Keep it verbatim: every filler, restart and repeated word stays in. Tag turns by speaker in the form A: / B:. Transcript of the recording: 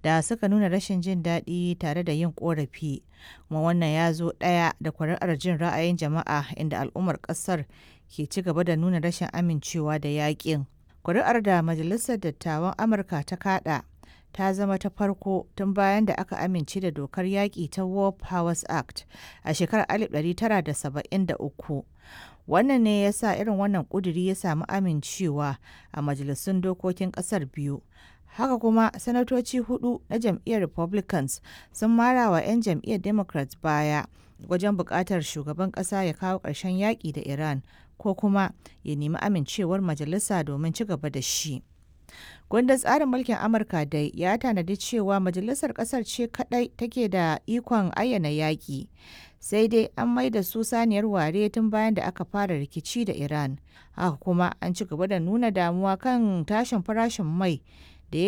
A: da suka nuna rashin jin daɗi tare da yin ƙorafi, kuma wannan ya zo ɗaya da kuri'ar jin ra'ayin jama'a inda al'ummar ƙasar ke ci gaba da nuna rashin amincewa da yaƙin. Kuri'ar da Majalisar Dattawan Amurka ta kaɗa ta zama ta farko tun bayan da aka amince da dokar yaƙi ta War Powers Act a shekarar alif ɗari tara da saba'in da uku. Wannan ne ya sa irin wannan ƙuduri ya samu amincewa a majalisun dokokin ƙasar biyu. Haka kuma, sanatoci hudu na jam'iyyar Republicans sun mara wa 'yan jam'iyyar Democrats baya wajen buƙatar shugaban ƙasa ya kawo ƙarshen yaƙi da Iran ko kuma ya nemi amincewar majalisa domin ci gaba da shi. Kundin tsarin mulkin Amurka dai ya tanadi cewa majalisar ƙasar ce kaɗai take da ikon ayyana yaƙi, sai dai an maida su saniyar ware tun bayan da aka fara rikici da Iran. Haka kuma an ci gaba da nuna damuwa kan tashin farashin mai